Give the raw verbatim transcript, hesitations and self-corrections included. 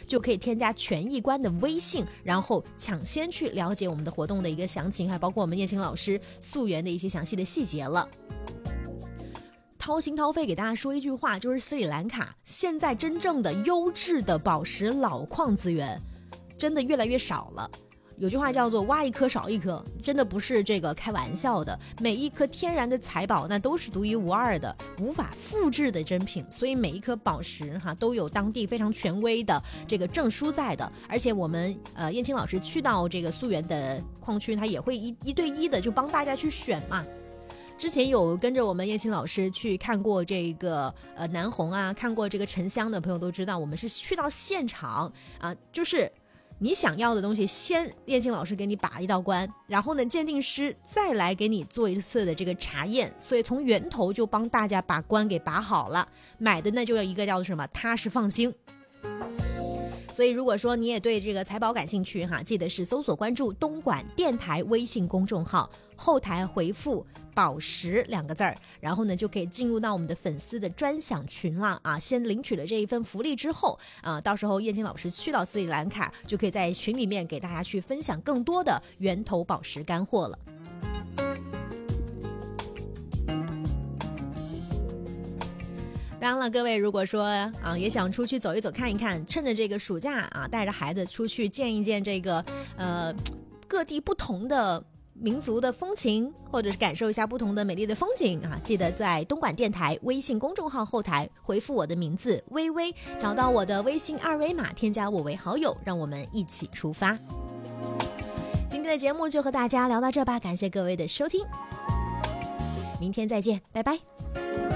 就可以添加权益观的微信，然后抢先去了解我们的活动的一个详情，还包括我们叶青老师溯源的一些详细的细节了。掏心掏肺给大家说一句话，就是斯里兰卡现在真正的优质的宝石老矿资源真的越来越少了。有句话叫做挖一颗少一颗，真的不是这个开玩笑的。每一颗天然的财宝那都是独一无二的，无法复制的珍品，所以每一颗宝石哈都有当地非常权威的这个证书在的。而且我们呃燕青老师去到这个溯源的矿区，他也会一一对一的就帮大家去选嘛。之前有跟着我们叶青老师去看过这个呃南红啊，看过这个沉香的朋友都知道，我们是去到现场啊，就是你想要的东西，先叶青老师给你把一道关，然后呢鉴定师再来给你做一次的这个查验，所以从源头就帮大家把关给把好了，买的呢就要一个叫做什么踏实放心。所以如果说你也对这个财宝感兴趣哈，记得是搜索关注东莞电台微信公众号，后台回复宝石两个字儿，然后呢就可以进入到我们的粉丝的专享群了啊。先领取了这一份福利之后啊，到时候燕青老师去到斯里兰卡，就可以在群里面给大家去分享更多的源头宝石干货了。当然了，各位如果说啊也想出去走一走看一看，趁着这个暑假啊，带着孩子出去见一见这个呃各地不同的民族的风情，或者是感受一下不同的美丽的风景啊，记得在东莞电台微信公众号后台回复我的名字微微，找到我的微信二维码，添加我为好友，让我们一起出发。今天的节目就和大家聊到这吧，感谢各位的收听，明天再见，拜拜。